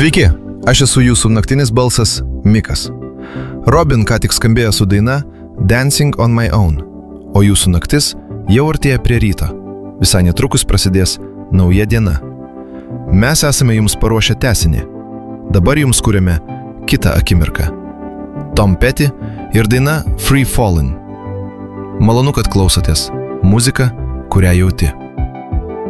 Sveiki, aš esu jūsų naktinis balsas Mikas. Robin ką tik skambėjo su daina Dancing on my own, o jūsų naktis jau artėja prie ryto. Visai netrukus prasidės nauja diena. Mes esame jums paruošę tęsinį. Dabar jums kuriame kitą akimirką. Tom Petty ir daina Free Fallin'. Malonu, kad klausotės. Muzika, kurią jauti.